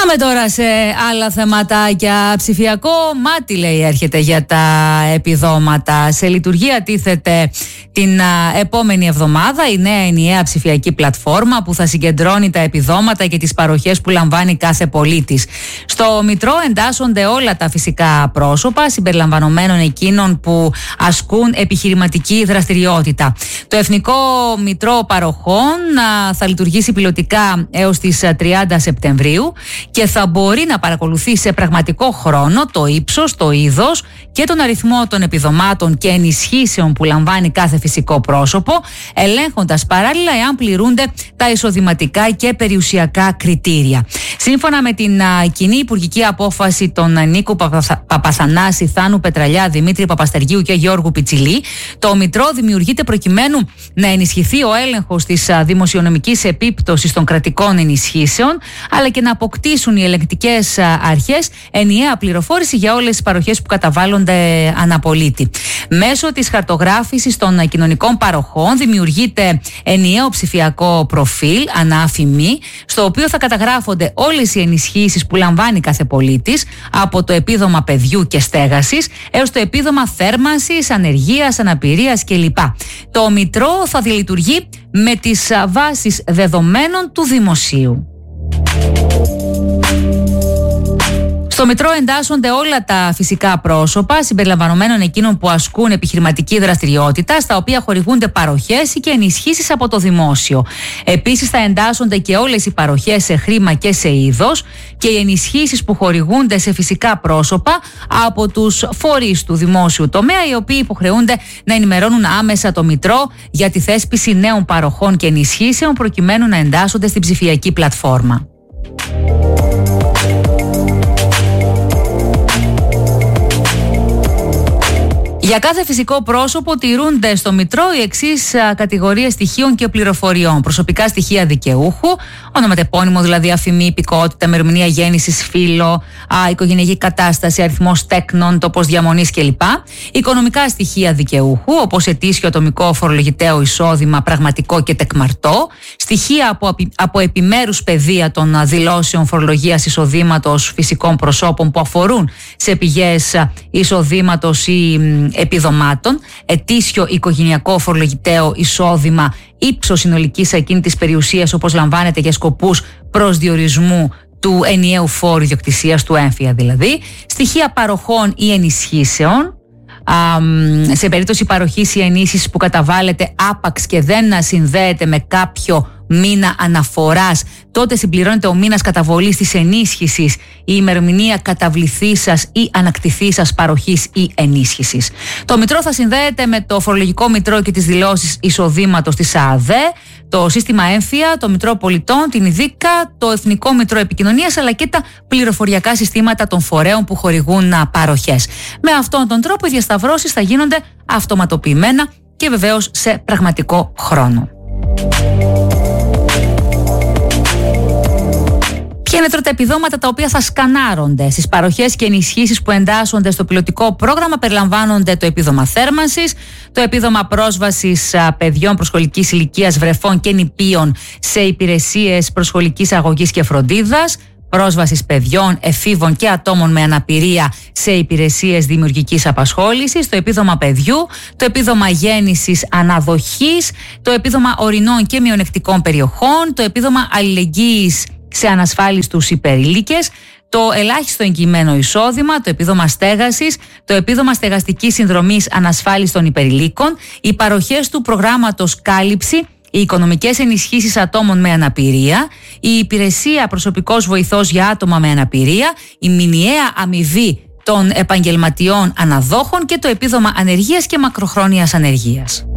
Πάμε τώρα σε άλλα θεματάκια. Ψηφιακό μάτι, λέει, έρχεται για τα επιδόματα. Σε λειτουργία τίθεται την επόμενη εβδομάδα η νέα ενιαία ψηφιακή πλατφόρμα που θα συγκεντρώνει τα επιδόματα και τις παροχές που λαμβάνει κάθε πολίτης. Στο Μητρό εντάσσονται όλα τα φυσικά πρόσωπα, συμπεριλαμβανομένων εκείνων που ασκούν επιχειρηματική δραστηριότητα. Το Εθνικό Μητρό Παροχών θα λειτουργήσει πιλωτικά έως τις 30 Σεπτεμβρίου και θα μπορεί να παρακολουθεί σε πραγματικό χρόνο το ύψος, το είδος και τον αριθμό των επιδομάτων και ενισχύσεων που λαμβάνει κάθε φυσικό πρόσωπο, ελέγχοντας παράλληλα εάν πληρούνται τα εισοδηματικά και περιουσιακά κριτήρια. Σύμφωνα με την κοινή υπουργική απόφαση των Νίκου Παπαθανάση, Θάνου Πετραλιά, Δημήτρη Παπαστεργίου και Γιώργου Πιτσιλή, το Μητρό δημιουργείται προκειμένου να ενισχυθεί ο έλεγχος της δημοσιονομικής επίπτωσης των κρατικών ενισχύσεων, αλλά και να αποκτήσουν οι ελεγκτικές αρχές ενιαία πληροφόρηση για όλες τις παροχές που καταβάλλονται αναπολίτη. Μέσω της χαρτογράφησης των κοινωνικών παροχών δημιουργείται ενιαίο ψηφιακό προφίλ ανάφημη, στο οποίο θα καταγράφονται όλες οι ενισχύσεις που λαμβάνει κάθε πολίτης, από το επίδομα παιδιού και στέγασης έως το επίδομα θέρμανσης, ανεργίας, αναπηρίας κλπ. Το Μητρό θα διαλειτουργεί με τις βάσεις δεδομένων του δημοσίου. Στο Μητρό εντάσσονται όλα τα φυσικά πρόσωπα, συμπεριλαμβανομένων εκείνων που ασκούν επιχειρηματική δραστηριότητα, στα οποία χορηγούνται παροχές και ενισχύσεις από το δημόσιο. Επίσης, θα εντάσσονται και όλες οι παροχές σε χρήμα και σε είδος και οι ενισχύσεις που χορηγούνται σε φυσικά πρόσωπα από τους φορείς του δημόσιου τομέα, οι οποίοι υποχρεούνται να ενημερώνουν άμεσα το Μητρό για τη θέσπιση νέων παροχών και ενισχύσεων, προκειμένου να εντάσσονται στην ψηφιακή πλατφόρμα. Για κάθε φυσικό πρόσωπο τηρούνται στο Μητρό οι εξής κατηγορίες στοιχείων και πληροφοριών. Προσωπικά στοιχεία δικαιούχου, ονοματεπώνυμο δηλαδή, αφημί, υπηκότητα, ημερομηνία γέννησης, φύλο, οικογενειακή κατάσταση, αριθμός τέκνων, τόπος διαμονής κλπ. Οικονομικά στοιχεία δικαιούχου, όπως ετήσιο ατομικό φορολογητέο εισόδημα, πραγματικό και τεκμαρτό. Στοιχεία από επιμέρους πεδία των δηλώσεων φορολογίας εισοδήματος φυσικών προσώπων που αφορούν σε πηγές εισοδήματος ή επιδομάτων, ετήσιο οικογενειακό φορολογητέο εισόδημα, ύψος συνολικής ακίνητης περιουσίας όπως λαμβάνεται για σκοπούς προσδιορισμού του ενιαίου φόρου ιδιοκτησίας, του έμφυα δηλαδή, στοιχεία παροχών ή ενισχύσεων, σε περίπτωση παροχής ή ενίσχυσης που καταβάλλεται άπαξ και δεν συνδέεται με κάποιο μήνα αναφοράς, τότε συμπληρώνεται ο μήνας καταβολής της ενίσχυσης, η ημερομηνία καταβληθήσας ή ανακτηθήσας παροχής ή ενίσχυσης. Το Μητρό θα συνδέεται με το φορολογικό Μητρό και τις δηλώσεις εισοδήματος της ΑΔΕ, το σύστημα έμφυα, το Μητρό Πολιτών, την ΙΔΙΚΑ, το Εθνικό Μητρό Επικοινωνίας, αλλά και τα πληροφοριακά συστήματα των φορέων που χορηγούν παροχές. Με αυτόν τον τρόπο οι διασταυρώσεις θα γίνονται αυτοματοποιημένα και βεβαίως σε πραγματικό χρόνο. Ποια είναι τώρα τα επιδόματα τα οποία θα σκανάρονται? Στις παροχές και ενισχύσεις που εντάσσονται στο πιλωτικό πρόγραμμα περιλαμβάνονται το επίδομα θέρμανσης, το επίδομα πρόσβασης παιδιών προσχολικής ηλικίας, βρεφών και νηπίων σε υπηρεσίες προσχολικής αγωγής και φροντίδας, πρόσβασης παιδιών, εφήβων και ατόμων με αναπηρία σε υπηρεσίες δημιουργικής απασχόλησης, το επίδομα παιδιού, το επίδομα γέννησης αναδοχής, το επίδομα ορεινών και μειονεκτικών περιοχών, το επίδομα αλληλεγγύης σε ανασφάλιστους υπερήλικες, το ελάχιστο εγγυημένο εισόδημα, το επίδομα στέγασης, το επίδομα στεγαστικής συνδρομής ανασφάλιστων υπερηλίκων, οι παροχές του προγράμματος κάλυψη, οι οικονομικές ενισχύσεις ατόμων με αναπηρία, η υπηρεσία προσωπικός βοηθός για άτομα με αναπηρία, η μηνιαία αμοιβή των επαγγελματιών αναδόχων και το επίδομα ανεργίας και μακροχρόνιας ανεργίας.